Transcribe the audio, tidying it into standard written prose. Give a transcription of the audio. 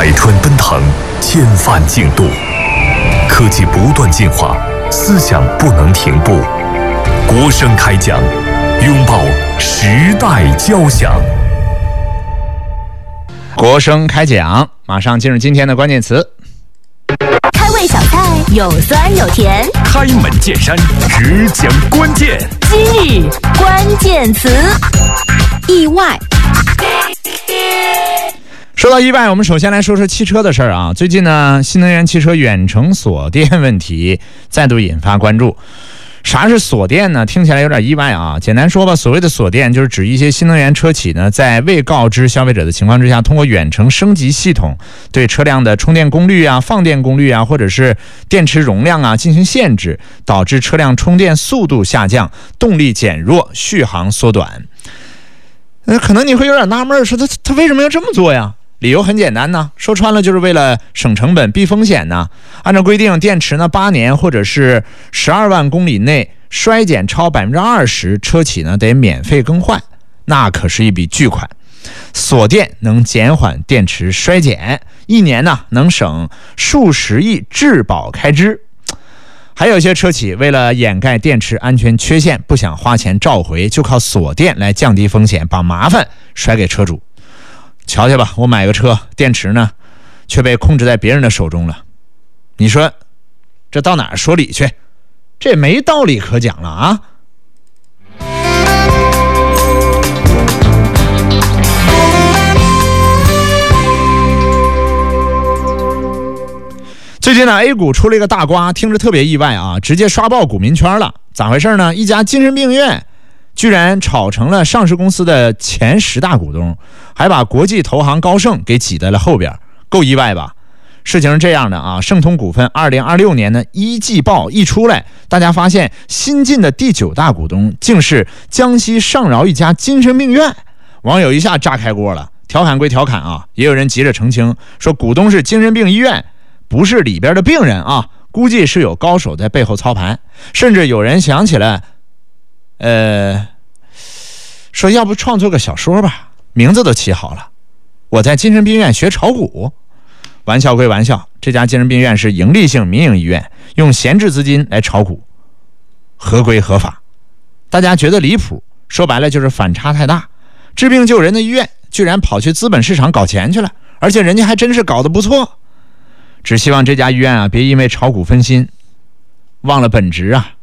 百川奔腾，千帆竞渡，科技不断进化，思想不能停步。国声开讲，拥抱时代交响。 国声开讲，马上进入今天的关键词。 开胃小菜有酸有甜， 开门见山，只讲关键。 今日关键词：意外。 说到意外，我们首先来说说汽车的事儿啊。最近呢，新能源汽车远程锁电问题再度引发关注。啥是锁电呢？听起来有点意外啊。简单说吧，所谓的锁电就是指一些新能源车企呢，在未告知消费者的情况之下，通过远程升级系统，对车辆的充电功率啊、放电功率啊，或者是电池容量啊进行限制，导致车辆充电速度下降、动力减弱、续航缩短。可能你会有点纳闷，说他为什么要这么做呀？理由很简单呢，说穿了就是为了省成本、避风险呢。按照规定，电池呢8年或者是12万公里内衰减超20%，车企呢得免费更换，那可是一笔巨款。锁电能减缓电池衰减，1年呢能省数十亿质保开支。还有一些车企为了掩盖电池安全缺陷，不想花钱召回，就靠锁电来降低风险，把麻烦甩给车主。瞧瞧吧，我买个车，电池呢却被控制在别人的手中了。你说这到哪儿说理去？这也没道理可讲了啊！最近呢 A 股出了一个大瓜，听着特别意外啊，直接刷爆股民圈了。咋回事呢？一家精神病院居然炒成了上市公司的前10大股东，还把国际投行高盛给挤在了后边，够意外吧？事情是这样的啊，盛通股份2026年呢一季报一出来，大家发现新进的第9大股东竟是江西上饶一家精神病院，网友一下炸开锅了。调侃归调侃啊，也有人急着澄清说股东是精神病医院，不是里边的病人啊，估计是有高手在背后操盘，甚至有人想起来说要不创作个小说吧，名字都起好了，我在精神病院学炒股。玩笑归玩笑，这家精神病院是盈利性民营医院，用闲置资金来炒股，合规合法。大家觉得离谱，说白了就是反差太大。治病救人的医院居然跑去资本市场搞钱去了，而且人家还真是搞得不错。只希望这家医院啊，别因为炒股分心忘了本职啊。